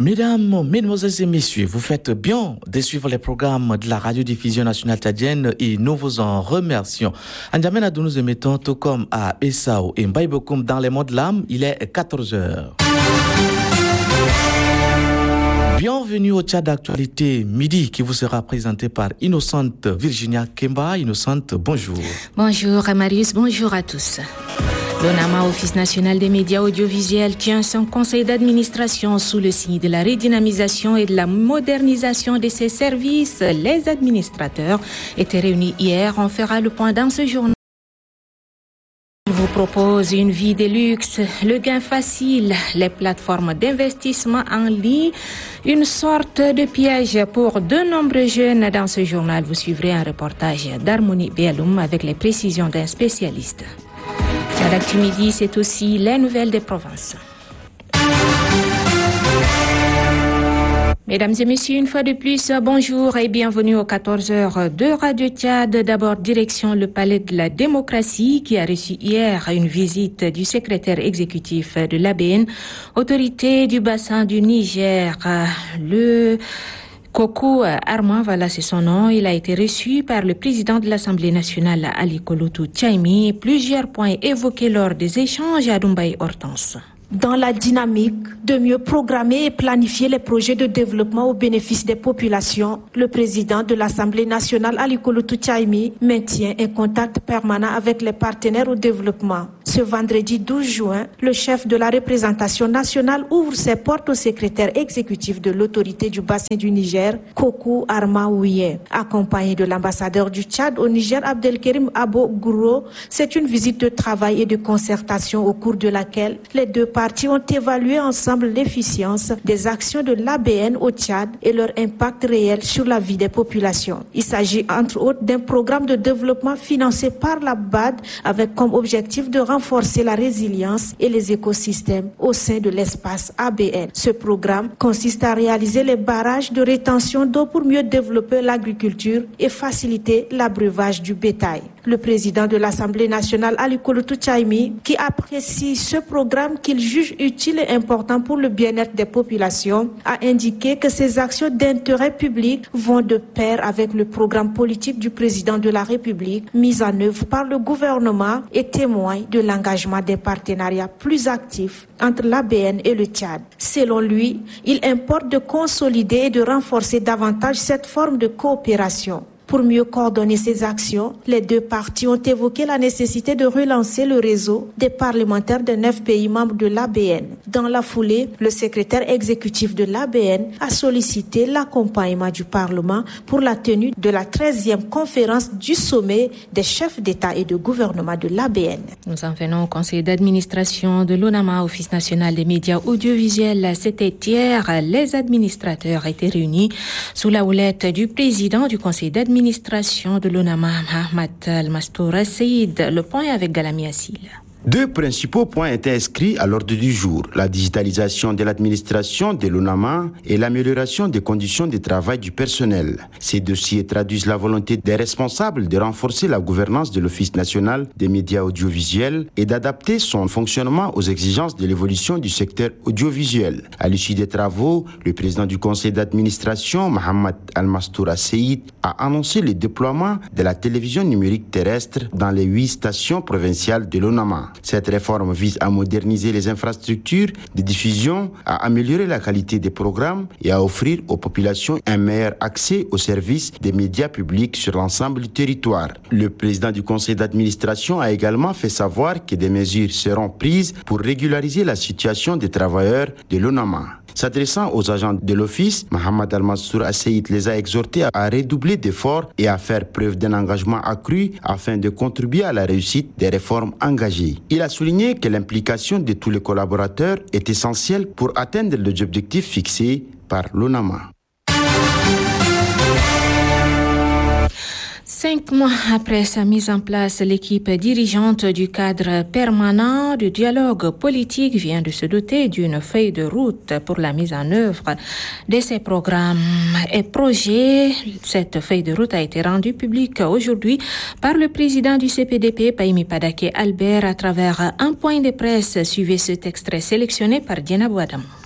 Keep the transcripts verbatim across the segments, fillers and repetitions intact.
Mesdames, Mesdemoiselles et Messieurs, vous faites bien de suivre les programmes de la radiodiffusion nationale tchadienne et nous vous en remercions. En Djamena, nous nous émettons tout comme à Essao et Mbaïbokoum dans les mondes de l'âme, il est quatorze heures. Bienvenue au Tchad d'actualité midi qui vous sera présenté par Innocente Virginia Kemba. Innocente, bonjour. Bonjour Marius, bonjour à tous. L'ONAMA, Office national des médias audiovisuels, tient son conseil d'administration sous le signe de la redynamisation et de la modernisation de ses services. Les administrateurs étaient réunis hier. On fera le point dans ce journal. Il vous propose une vie de luxe, le gain facile, les plateformes d'investissement en ligne, une sorte de piège pour de nombreux jeunes. Dans ce journal, vous suivrez un reportage d'Harmonie Béaloum avec les précisions d'un spécialiste. L'actu midi, c'est aussi les nouvelles des provinces. Mesdames et messieurs, une fois de plus, bonjour et bienvenue aux quatorze heures de Radio Tchad. D'abord, direction le Palais de la Démocratie qui a reçu hier une visite du secrétaire exécutif de l'A B N, autorité du bassin du Niger. Le Kokou Arma, voilà c'est son nom, il a été reçu par le président de l'Assemblée nationale Ali Kolotou Tchaimi. Plusieurs points évoqués lors des échanges à Dumbaï Hortense. Dans la dynamique de mieux programmer et planifier les projets de développement au bénéfice des populations, le président de l'Assemblée nationale Ali Kolotou Tchaimi maintient un contact permanent avec les partenaires au développement. Ce vendredi douze juin, le chef de la représentation nationale ouvre ses portes au secrétaire exécutif de l'autorité du bassin du Niger, Kokou Arma Ouye. Accompagné de l'ambassadeur du Tchad au Niger, Abdelkerim Abo Gouro, c'est une visite de travail et de concertation au cours de laquelle les deux parties ont évalué ensemble l'efficience des actions de l'A B N au Tchad et leur impact réel sur la vie des populations. Il s'agit entre autres d'un programme de développement financé par la B A D avec comme objectif de renforcer la résilience et les écosystèmes au sein de l'espace A B N. Ce programme consiste à réaliser les barrages de rétention d'eau pour mieux développer l'agriculture et faciliter l'abreuvage du bétail. Le président de l'Assemblée nationale Ali Kolotou Tchaimi, qui apprécie ce programme qu'il juge utile et important pour le bien-être des populations, a indiqué que ces actions d'intérêt public vont de pair avec le programme politique du président de la République mis en œuvre par le gouvernement et témoigne de l'engagement des partenariats plus actifs entre l'A B N et le Tchad. Selon lui, il importe de consolider et de renforcer davantage cette forme de coopération. Pour mieux coordonner ces actions, les deux parties ont évoqué la nécessité de relancer le réseau des parlementaires de neuf pays membres de l'A B N. Dans la foulée, le secrétaire exécutif de l'A B N a sollicité l'accompagnement du Parlement pour la tenue de la treizième conférence du sommet des chefs d'État et de gouvernement de l'A B N. Nous en venons au conseil d'administration de l'ONAMA, Office national des médias audiovisuels. C'était hier, les administrateurs étaient réunis sous la houlette du président du conseil d'administration Administration de l'ONAMA, Ahmad Al-Mastoura Seyid. Le point avec Galami Assil. Deux principaux points étaient inscrits à l'ordre du jour, la digitalisation de l'administration de l'ONAMA et l'amélioration des conditions de travail du personnel. Ces dossiers traduisent la volonté des responsables de renforcer la gouvernance de l'Office national des médias audiovisuels et d'adapter son fonctionnement aux exigences de l'évolution du secteur audiovisuel. À l'issue des travaux, le président du conseil d'administration, Mohamed Al-Mastoura Seyid, a annoncé le déploiement de la télévision numérique terrestre dans les huit stations provinciales de l'ONAMA. Cette réforme vise à moderniser les infrastructures de diffusion, à améliorer la qualité des programmes et à offrir aux populations un meilleur accès aux services des médias publics sur l'ensemble du territoire. Le président du conseil d'administration a également fait savoir que des mesures seront prises pour régulariser la situation des travailleurs de l'ONAMA. S'adressant aux agents de l'office, Mohamed Al-Mastoura Seyid les a exhortés à redoubler d'efforts et à faire preuve d'un engagement accru afin de contribuer à la réussite des réformes engagées. Il a souligné que l'implication de tous les collaborateurs est essentielle pour atteindre les objectifs fixés par l'ONAMA. Cinq mois après sa mise en place, l'équipe dirigeante du cadre permanent du dialogue politique vient de se doter d'une feuille de route pour la mise en œuvre de ses programmes et projets. Cette feuille de route a été rendue publique aujourd'hui par le président du C P D P, Pahimi Padaké Albert, à travers un point de presse. Suivez cet extrait sélectionné par Diana Bouadam.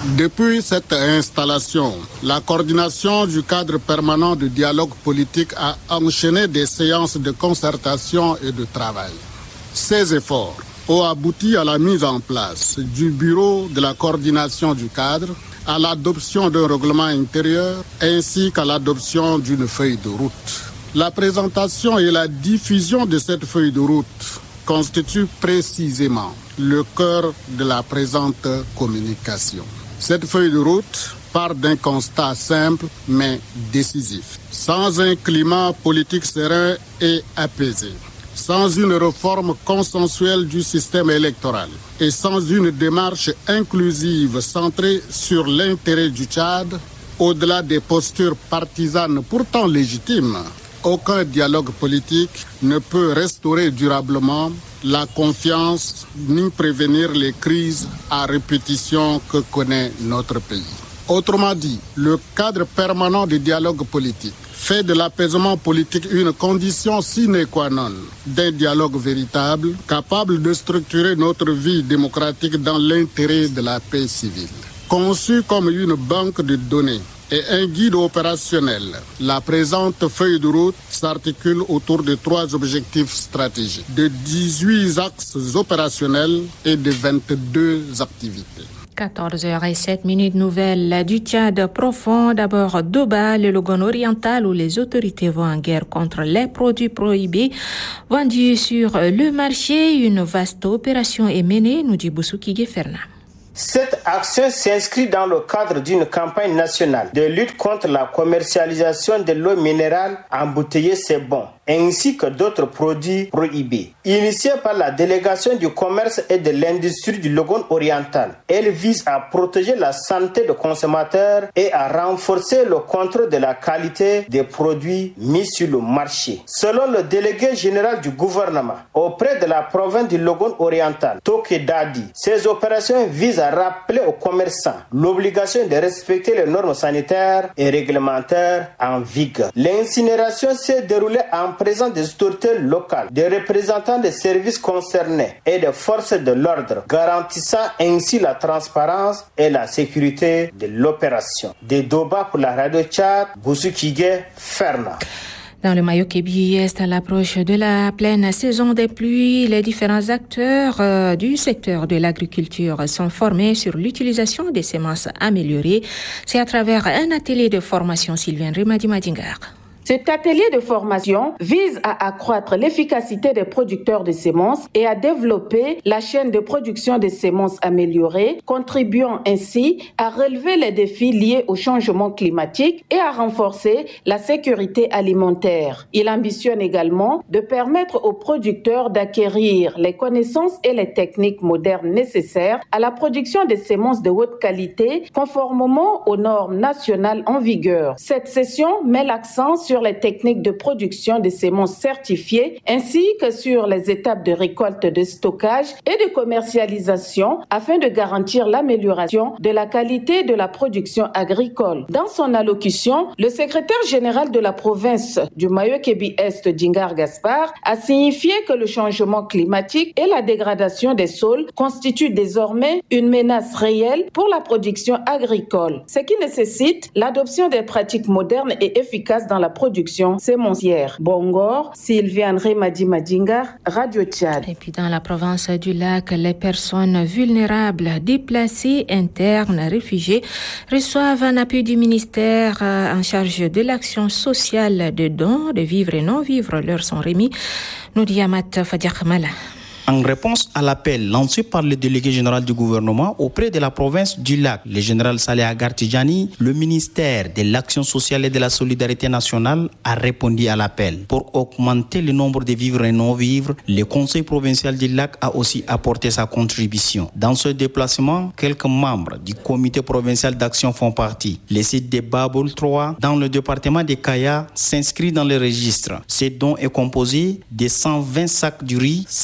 Depuis cette installation, la coordination du cadre permanent de dialogue politique a enchaîné des séances de concertation et de travail. Ces efforts ont abouti à la mise en place du bureau de la coordination du cadre, à l'adoption d'un règlement intérieur ainsi qu'à l'adoption d'une feuille de route. La présentation et la diffusion de cette feuille de route constituent précisément le cœur de la présente communication. Cette feuille de route part d'un constat simple mais décisif. Sans un climat politique serein et apaisé, sans une réforme consensuelle du système électoral et sans une démarche inclusive centrée sur l'intérêt du Tchad, au-delà des postures partisanes pourtant légitimes, aucun dialogue politique ne peut restaurer durablement la confiance ni prévenir les crises à répétition que connaît notre pays. Autrement dit, le cadre permanent du dialogue politique fait de l'apaisement politique une condition sine qua non d'un dialogue véritable, capable de structurer notre vie démocratique dans l'intérêt de la paix civile. Conçu comme une banque de données et un guide opérationnel, la présente feuille de route s'articule autour de trois objectifs stratégiques, de dix-huit axes opérationnels et de vingt-deux activités. quatorze heures zéro sept minutes, nouvelle du Tchad profond. D'abord, Doba, le Logone oriental, où les autorités vont en guerre contre les produits prohibés vendus sur le marché. Une vaste opération est menée, nous dit Boussouki Geferna. Cette action s'inscrit dans le cadre d'une campagne nationale de lutte contre la commercialisation de l'eau minérale embouteillée C'est Bon, ainsi que d'autres produits prohibés. Initiée par la délégation du commerce et de l'industrie du Logone oriental, elle vise à protéger la santé des consommateurs et à renforcer le contrôle de la qualité des produits mis sur le marché. Selon le délégué général du gouvernement auprès de la province du Logone oriental, Toke Dadi, ces opérations visent à rappeler aux commerçants l'obligation de respecter les normes sanitaires et réglementaires en vigueur. L'incinération s'est déroulée en présence des autorités locales, des représentants des services concernés et des forces de l'ordre, garantissant ainsi la transparence et la sécurité de l'opération. De Doba pour la radio Tchad, Boussouki Ferna. Dans le Mayo-Kébi Est, à l'approche de la pleine saison des pluies, les différents acteurs euh, du secteur de l'agriculture sont formés sur l'utilisation des semences améliorées. C'est à travers un atelier de formation Sylvain Rimadi Madingar. Cet atelier de formation vise à accroître l'efficacité des producteurs de semences et à développer la chaîne de production de semences améliorées, contribuant ainsi à relever les défis liés au changement climatique et à renforcer la sécurité alimentaire. Il ambitionne également de permettre aux producteurs d'acquérir les connaissances et les techniques modernes nécessaires à la production de semences de haute qualité, conformément aux normes nationales en vigueur. Cette session met l'accent sur sur les techniques de production de semences certifiées ainsi que sur les étapes de récolte, de stockage et de commercialisation afin de garantir l'amélioration de la qualité de la production agricole. Dans son allocution, le secrétaire général de la province du Mayo-Kébi Est, Djingar Gaspard, a signifié que le changement climatique et la dégradation des sols constituent désormais une menace réelle pour la production agricole, ce qui nécessite l'adoption des pratiques modernes et efficaces dans la production sémencière. Bongor, Sylviane Remadi Madingar, Radio Tchad. Et puis dans la province du Lac, les personnes vulnérables, déplacées, internes, réfugiés reçoivent un appui du ministère en charge de l'action sociale de dons, de vivres et non-vivres leur sont remis. Nous dit Amat Fadiak Mala. En réponse à l'appel lancé par le délégué général du gouvernement auprès de la province du Lac, le général Saleh Agartijani, le ministère de l'Action sociale et de la solidarité nationale a répondu à l'appel. Pour augmenter le nombre de vivres et non-vivres, le conseil provincial du Lac a aussi apporté sa contribution. Dans ce déplacement, quelques membres du comité provincial d'action font partie. Le site de Baboul trois, dans le département de Kaya, s'inscrit dans le registre. Ce don est composé de cent vingt sacs de riz, cent vingt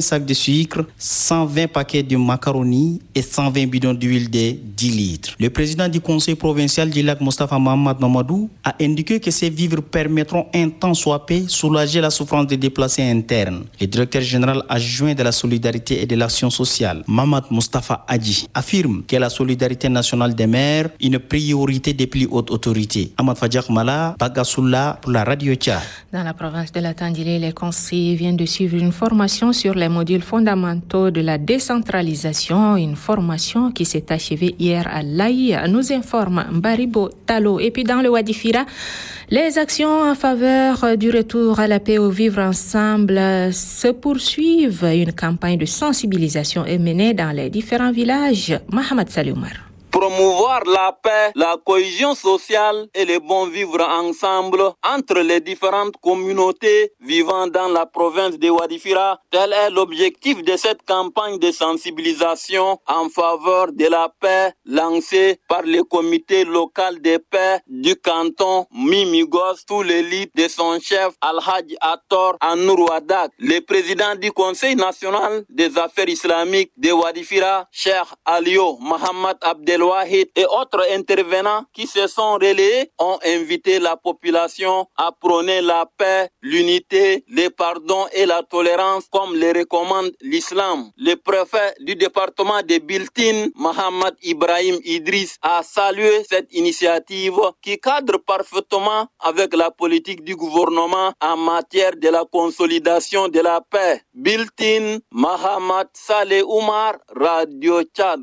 sacs de sucre, cent vingt paquets de macaroni et cent vingt bidons d'huile de dix litres. Le président du conseil provincial du lac, Moustapha Mohamed Mamadou, a indiqué que ces vivres permettront un temps soit peu soulager la souffrance des déplacés internes. Le directeur général adjoint de la solidarité et de l'action sociale, Mamad Moustapha Adji, affirme que la solidarité nationale demeure une priorité des plus hautes autorités. Ahmad Fadjak Mala, Bagasoula pour la radio Tchad. Dans la province de la Tandilé, les conseillers viennent de suivre une formation sur les modules fondamentaux de la décentralisation, une formation qui s'est achevée hier à l'Aïe, nous informe Mbaribo Talo. Et puis dans le Wadifira, les actions en faveur du retour à la paix au vivre ensemble se poursuivent. Une campagne de sensibilisation est menée dans les différents villages. Mohamed Salioumar. Promouvoir la paix, la cohésion sociale et le bon vivre ensemble entre les différentes communautés vivant dans la province de Wadifira, tel est l'objectif de cette campagne de sensibilisation en faveur de la paix lancée par le comité local de paix du canton Mimigos sous l'élite de son chef Al-Hajj Ator Anourouadak. Le président du Conseil national des affaires islamiques de Wadifira, Cheikh Alio Mohamed Abdel Wahid et autres intervenants qui se sont relayés ont invité la population à prôner la paix, l'unité, le pardon et la tolérance comme le recommande l'islam. Le préfet du département de Biltine, Mohamed Ibrahim Idriss, a salué cette initiative qui cadre parfaitement avec la politique du gouvernement en matière de la consolidation de la paix. Biltine, Mohamed Saleh Oumar, Radio Tchad.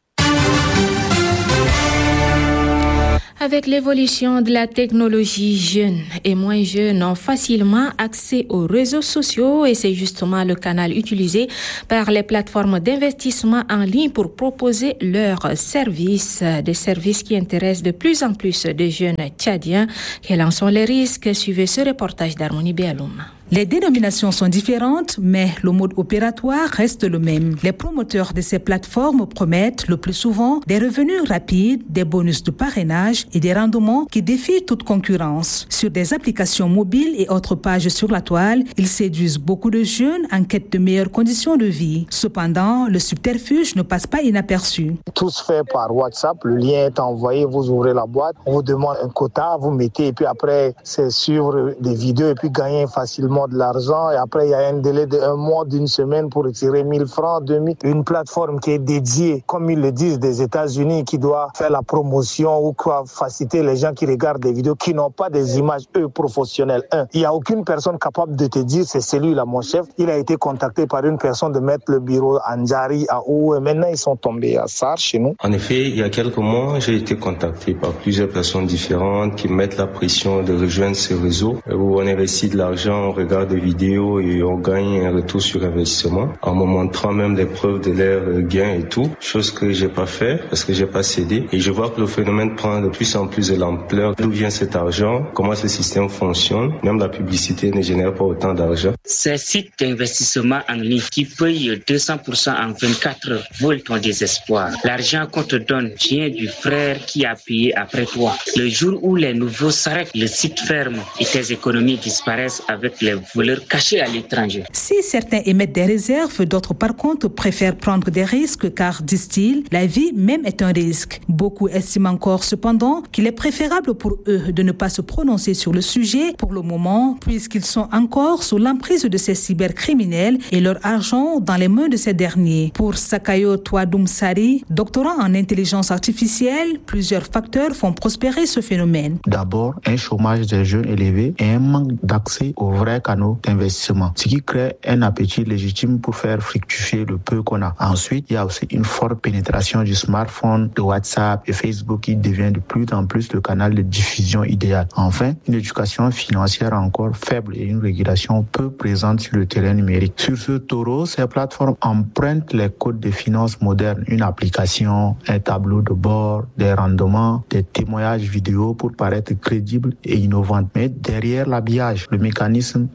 Avec l'évolution de la technologie, jeunes et moins jeunes ont facilement accès aux réseaux sociaux et c'est justement le canal utilisé par les plateformes d'investissement en ligne pour proposer leurs services, des services qui intéressent de plus en plus de jeunes tchadiens. Quels en sont les risques? Suivez ce reportage d'Harmonie Béaloum. Les dénominations sont différentes, mais le mode opératoire reste le même. Les promoteurs de ces plateformes promettent le plus souvent des revenus rapides, des bonus de parrainage et des rendements qui défient toute concurrence. Sur des applications mobiles et autres pages sur la toile, ils séduisent beaucoup de jeunes en quête de meilleures conditions de vie. Cependant, le subterfuge ne passe pas inaperçu. Tout se fait par WhatsApp, le lien est envoyé, vous ouvrez la boîte, on vous demande un quota, vous mettez et puis après c'est suivre des vidéos et puis gagner facilement de l'argent et après il y a un délai de un mois, d'une semaine pour retirer mille francs, deux mille. Une plateforme qui est dédiée, comme ils le disent, des États-Unis, qui doit faire la promotion ou quoi, faciliter les gens qui regardent des vidéos, qui n'ont pas des images, eux, professionnelles. Un, il n'y a aucune personne capable de te dire c'est celui-là, mon chef. Il a été contacté par une personne de mettre le bureau à Ndjari, à Ou, et maintenant ils sont tombés à Sar, chez nous. En effet, il y a quelques mois, j'ai été contacté par plusieurs personnes différentes qui mettent la pression de rejoindre ce réseau où on investit de l'argent, on regarde des vidéos et on gagne un retour sur investissement en me montrant même des preuves de leurs gains et tout, chose que j'ai pas fait parce que j'ai pas cédé et je vois que le phénomène prend de plus en plus de l'ampleur. D'où vient cet argent? Comment ce système fonctionne? Même la publicité ne génère pas autant d'argent. Ces sites d'investissement en ligne qui payent deux cents pour cent en vingt-quatre heures volent ton désespoir. L'argent qu'on te donne vient du frère qui a payé après toi. Le jour où les nouveaux s'arrêtent, le site ferme et tes économies disparaissent avec les voleurs cachés à l'étranger. Si certains émettent des réserves, d'autres par contre préfèrent prendre des risques car, disent-ils, la vie même est un risque. Beaucoup estiment encore cependant qu'il est préférable pour eux de ne pas se prononcer sur le sujet pour le moment puisqu'ils sont encore sous l'emprise de ces cybercriminels et leur argent dans les mains de ces derniers. Pour Sakayo Touadoum-Sari, doctorant en intelligence artificielle, plusieurs facteurs font prospérer ce phénomène. D'abord, un chômage des jeunes élevé et un manque d'accès aux vrais canaux d'investissement, ce qui crée un appétit légitime pour faire fructifier le peu qu'on a. Ensuite, il y a aussi une forte pénétration du smartphone, de WhatsApp et Facebook qui devient de plus en plus le canal de diffusion idéal. Enfin, une éducation financière encore faible et une régulation peu présente sur le terrain numérique. Sur ce taureau, ces plateformes empruntent les codes de finances modernes, une application, un tableau de bord, des rendements, des témoignages vidéo pour paraître crédibles et innovantes. Mais derrière l'habillage, le mécanisme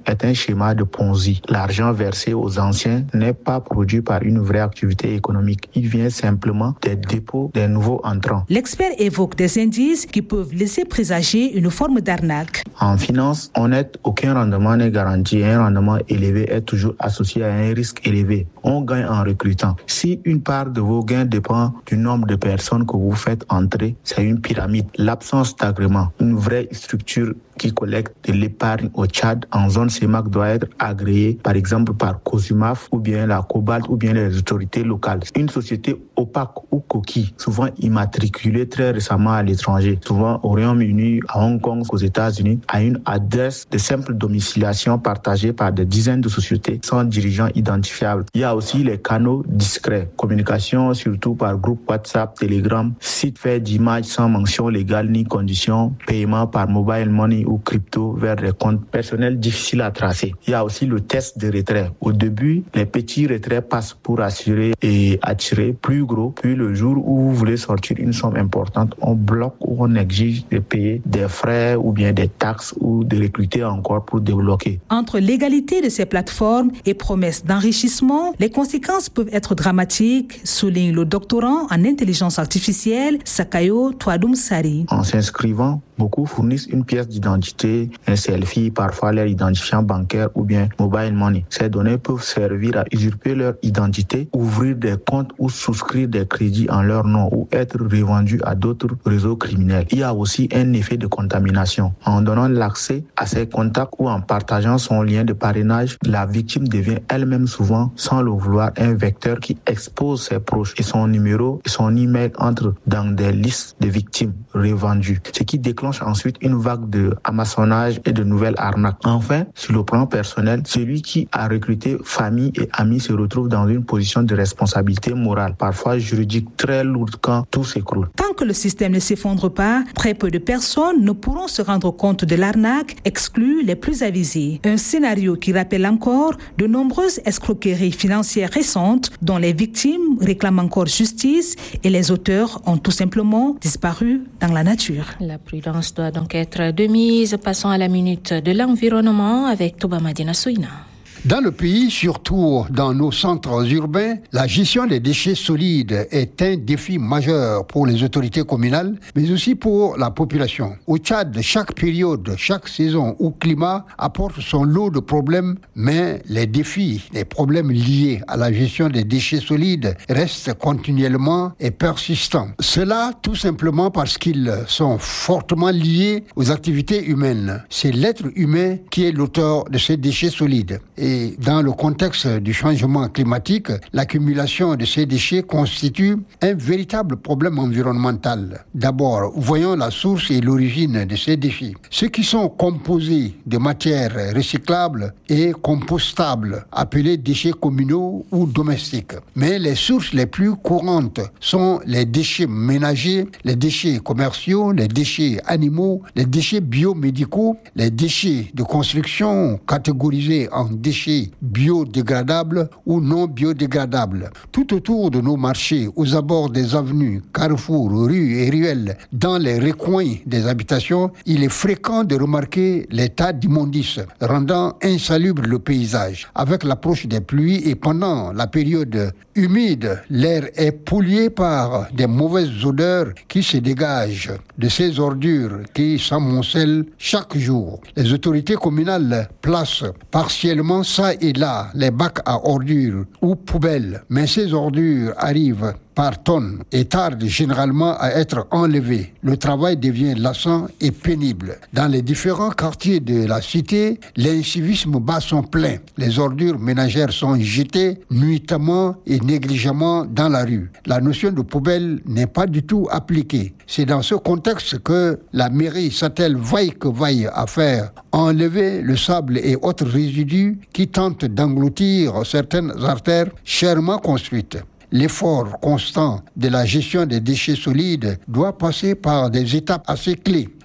est un schéma de Ponzi. L'argent versé aux anciens n'est pas produit par une vraie activité économique. Il vient simplement des dépôts des nouveaux entrants. L'expert évoque des indices qui peuvent laisser présager une forme d'arnaque. En finance honnête, aucun rendement n'est garanti. Un rendement élevé est toujours associé à un risque élevé. On gagne en recrutant. Si une part de vos gains dépend du nombre de personnes que vous faites entrer, c'est une pyramide. L'absence d'agrément, une vraie structure qui collecte de l'épargne au Tchad en zone C E M A C doit être agréée, par exemple par COSUMAF ou bien la Cobalt ou bien les autorités locales. Une société opaque ou coquille, souvent immatriculée très récemment à l'étranger, souvent au Royaume-Uni, à Hong Kong, aux États-Unis, a une adresse de simple domiciliation partagée par des dizaines de sociétés sans dirigeants identifiables. Il y a aussi les canaux discrets, communication surtout par groupe WhatsApp, Telegram, site fait d'images sans mention légale ni condition, paiement par mobile money ou crypto vers des comptes personnels difficiles à tracer. Il y a aussi le test de retrait. Au début, les petits retraits passent pour assurer et attirer plus gros. Puis le jour où vous voulez sortir une somme importante, on bloque ou on exige de payer des frais ou bien des taxes ou de recruter encore pour débloquer. Entre l'égalité de ces plateformes et promesses d'enrichissement, les conséquences peuvent être dramatiques, souligne le doctorant en intelligence artificielle Sakayo Touadoum Sari. En s'inscrivant, beaucoup fournissent une pièce d'identité, un selfie, parfois leur identifiant bancaire ou bien mobile money. Ces données peuvent servir à usurper leur identité, ouvrir des comptes ou souscrire des crédits en leur nom ou être revendus à d'autres réseaux criminels. Il y a aussi un effet de contamination. En donnant l'accès à ses contacts ou en partageant son lien de parrainage, la victime devient elle-même souvent, sans le vouloir, un vecteur qui expose ses proches et son numéro et son email entrent dans des listes de victimes revendues, ce qui déclenche ensuite une vague de hameçonnage et de nouvelles arnaques. Enfin, sur le plan personnel, celui qui a recruté famille et amis se retrouve dans une position de responsabilité morale, parfois juridique très lourde quand tout s'écroule. Tant que le système ne s'effondre pas, très peu de personnes ne pourront se rendre compte de l'arnaque, exclus les plus avisés. Un scénario qui rappelle encore de nombreuses escroqueries financières récentes dont les victimes réclament encore justice et les auteurs ont tout simplement disparu dans la nature. La prudence doit donc être de mise. Passons à la minute de l'environnement avec Toba Madina Soina. Dans le pays, surtout dans nos centres urbains, la gestion des déchets solides est un défi majeur pour les autorités communales, mais aussi pour la population. Au Tchad, chaque période, chaque saison ou climat apporte son lot de problèmes, mais les défis, les problèmes liés à la gestion des déchets solides restent continuellement et persistants. Cela tout simplement parce qu'ils sont fortement liés aux activités humaines. C'est l'être humain qui est l'auteur de ces déchets solides. Et Et dans le contexte du changement climatique, l'accumulation de ces déchets constitue un véritable problème environnemental. D'abord, voyons la source et l'origine de ces déchets. Ceux qui sont composés de matières recyclables et compostables, appelés déchets communaux ou domestiques. Mais les sources les plus courantes sont les déchets ménagers, les déchets commerciaux, les déchets animaux, les déchets biomédicaux, les déchets de construction catégorisés en déchets biodégradables ou non biodégradables. Tout autour de nos marchés, aux abords des avenues, carrefours, rues et ruelles, dans les recoins des habitations, il est fréquent de remarquer les tas d'immondices, rendant insalubre le paysage. Avec l'approche des pluies et pendant la période humide, l'air est pollué par des mauvaises odeurs qui se dégagent de ces ordures qui s'amoncellent chaque jour. Les autorités communales placent partiellement ça et là les bacs à ordures ou poubelles, mais ces ordures arrivent par tonnes et tardent généralement à être enlevées. Le travail devient lassant et pénible. Dans les différents quartiers de la cité, l'incivisme bat son plein. Les ordures ménagères sont jetées nuitamment et négligemment dans la rue. La notion de poubelle n'est pas du tout appliquée. C'est dans ce contexte que la mairie s'attelle vaille que vaille à faire enlever le sable et autres résidus qui tentent d'engloutir certaines artères chèrement construites. L'effort constant de la gestion des déchets solides doit passer par des étapes assez clés.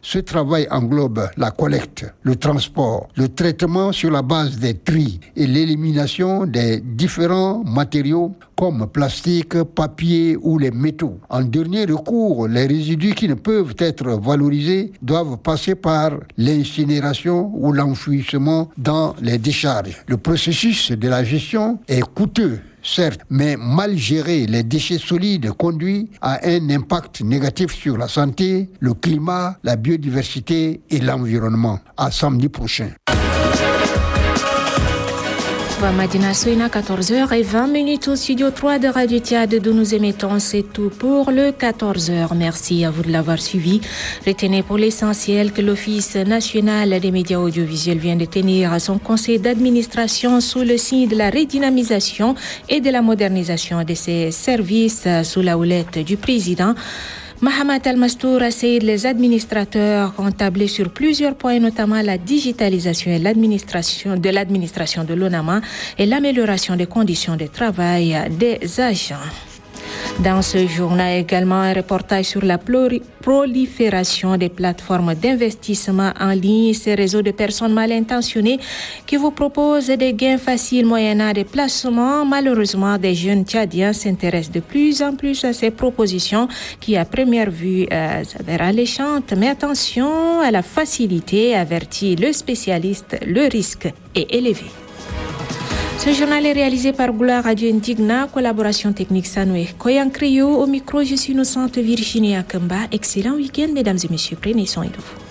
Ce travail englobe la collecte, le transport, le traitement sur la base des tris et l'élimination des différents matériaux comme plastique, papier ou les métaux. En dernier recours, les résidus qui ne peuvent être valorisés doivent passer par l'incinération ou l'enfouissement dans les décharges. Le processus de la gestion est coûteux, certes, mais mal gérer les déchets solides conduit à un impact négatif sur la santé, le climat, la biodiversité et l'environnement. À samedi prochain. Madina Soina, quatorze heures vingt au studio trois de Radio Tchad, d'où nous émettons. C'est tout pour le quatorze heures. Merci à vous de l'avoir suivi. Retenez pour l'essentiel que l'Office national des médias audiovisuels vient de tenir à son conseil d'administration sous le signe de la redynamisation et de la modernisation de ses services sous la houlette du président Mahamat Al-Mastour Saïd. Les administrateurs ont tablé sur plusieurs points, notamment la digitalisation et l'administration de l'administration de l'ONAMA et l'amélioration des conditions de travail des agents. Dans ce journal également, un reportage sur la prolifération des plateformes d'investissement en ligne, ces réseaux de personnes mal intentionnées qui vous proposent des gains faciles moyennant des placements. Malheureusement, des jeunes Tchadiens s'intéressent de plus en plus à ces propositions qui, à première vue, euh, s'avèrent alléchantes. Mais attention à la facilité, avertit le spécialiste, le risque est élevé. Ce journal est réalisé par Goula Radio Indigna, collaboration technique Sanoué Koyan Cryo. Au micro, je suis innocente Virginie Akamba. Excellent week-end, mesdames et messieurs. Prenez soin de vous.